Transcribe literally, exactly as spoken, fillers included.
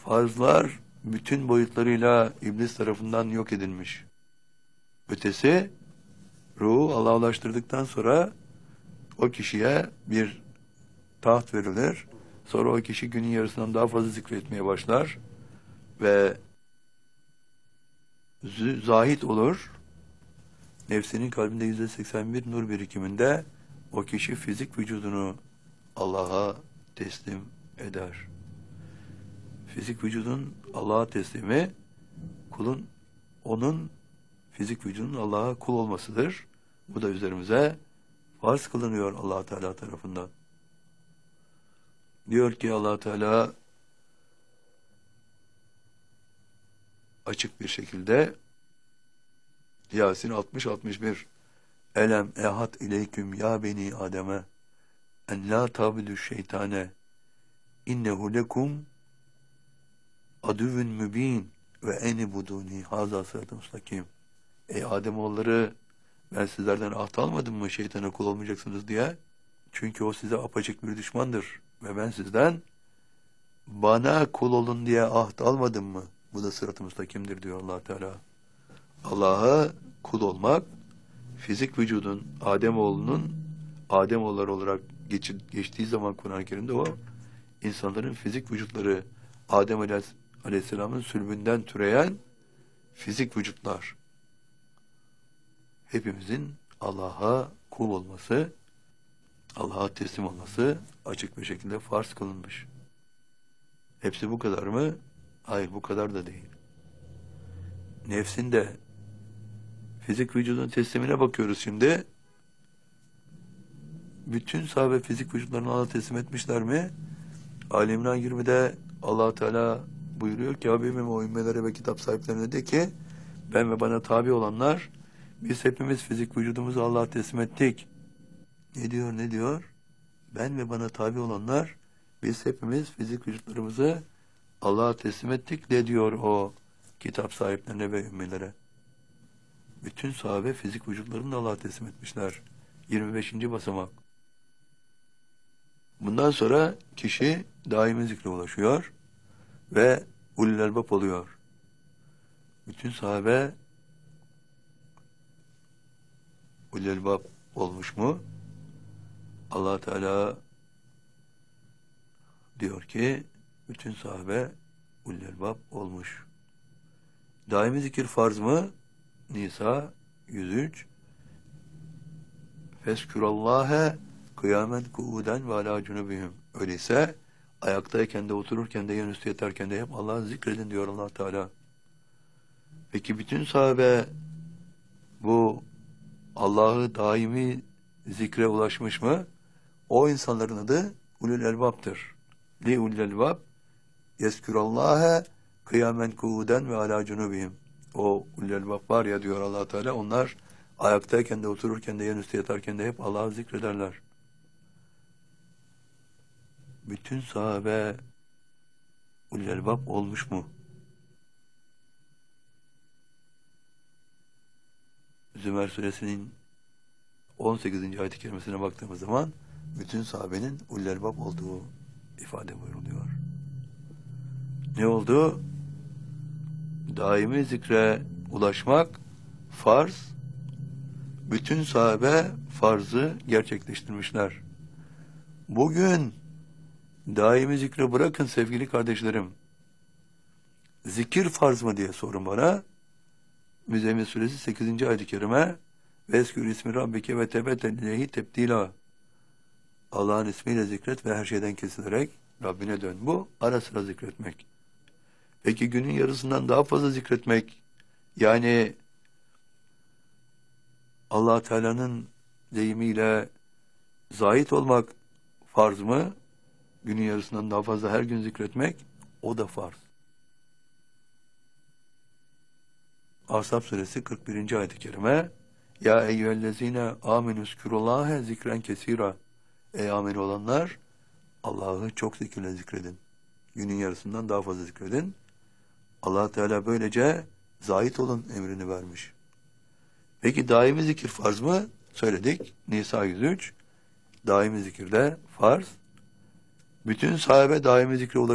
farzlar bütün boyutlarıyla iblis tarafından yok edilmiş. Ötesi, ruhu Allah'a ulaştırdıktan sonra o kişiye bir taht verilir. Sonra o kişi günün yarısından daha fazla zikretmeye başlar ve zahit olur. Nefsinin kalbinde yüzde seksen bir nur birikiminde o kişi fizik vücudunu Allah'a teslim eder. Fizik vücudun Allah'a teslimi, kulun, onun fizik vücudunun Allah'a kul olmasıdır. Bu da üzerimize farz kılınıyor Allah Teala tarafından. Diyor ki Allah Teala açık bir şekilde Yasin altmış altmış bir Elem ehad ileyküm ya beni Adem'e en la tabidü şeytane innehu lekum adüvün mübin ve eni buduni haza sırat-ı mustakim. Ey Ademoğulları, ben sizlerden ahd almadım mı şeytana kul olmayacaksınız diye? Çünkü o size apaçık bir düşmandır. Ve ben sizden bana kul olun diye ahd almadım mı? Bu da sırat-ı müstakimdir diyor Allah Teala. Allah'a kul olmak, fizik vücudun Ademoğlunun Ademoğulları olarak geç, geçtiği zaman Kur'an-ı Kerim'de o insanların fizik vücutları Adem Aleyhisselam'ın sülbünden türeyen fizik vücutlar. Hepimizin Allah'a kul olması, Allah'a teslim olması açık bir şekilde farz kılınmış. Hepsi bu kadar mı? Hayır, bu kadar da değil. Nefsinde fizik vücudun teslimine bakıyoruz şimdi. Bütün sahabe fizik vücutlarını Allah'a teslim etmişler mi? Ali İmran yirmide Allah Teala buyuruyor ki Habibim o ümmelere ve kitap sahiplerine de ki ben ve bana tabi olanlar biz hepimiz fizik vücudumuzu Allah'a teslim ettik. Ne diyor ne diyor? Ben ve bana tabi olanlar biz hepimiz fizik vücutlarımızı Allah'a teslim ettik de diyor o kitap sahiplerine ve ümmelere. Bütün sahabe fizik vücutlarını Allah'a teslim etmişler. yirmi beşinci basamak. Bundan sonra kişi daimi zikre ulaşıyor ve ulul elbab oluyor. Bütün sahabe ulul elbab olmuş mu? Allah Teala diyor ki bütün sahabe ulul elbab olmuş. Daimi zikir farz mı? Nisa yüz üç Feskürallâhe kıyamen kuuden ve alâ cunubihim. Öyleyse ayaktayken de otururken de yanüstü yatarken de hep Allah'ı zikredin diyor Allah Teala. Peki bütün sahabe bu Allah'ı daimi zikre ulaşmış mı? O insanların adı ulul elbaptır. Li ulul elbab yeskürallâhe kıyamen kuuden ve alâ cunubihim. O ulul elbab var ya diyor Allah Teala, onlar ayaktayken de otururken de yanüstü yatarken de hep Allah'ı zikrederler. Bütün sahabe ulul elbab olmuş mu? Zümer suresinin on sekizinci ayet-i kerimesine baktığımız zaman bütün sahabenin ulul elbab olduğu ifade buyuruluyor. Ne oldu? Daimi zikre ulaşmak farz. Bütün sahabe farzı gerçekleştirmişler. Bugün daimi zikre bırakın sevgili kardeşlerim. Zikir farz mı diye sorun bana. Müzzemmil suresi sekizinci ayet-i kerime Veskür ismi rabbike ve tebeten ileyhi tebdila. Allah'ın ismiyle zikret ve her şeyden kesilerek Rabbine dön. Bu ara sıra zikretmek. Peki günün yarısından daha fazla zikretmek, yani Allah Teala'nın deyimiyle zahit olmak farz mı? Günün yarısından daha fazla her gün zikretmek, o da farz. Ahzab suresi kırk birinci ayet-i kerime Ya eyyühellezine amenüskürullâhe zikren kesira. Ey ameli olanlar, Allah'ı çok zikirle zikredin. Günün yarısından daha fazla zikredin. Allah Teala böylece zahit olun emrini vermiş. Peki daimi zikir farz mı? Söyledik. Nisa yüz üç. Daimi zikirde farz. Bütün sahabe daimi zikre ulaşıyor.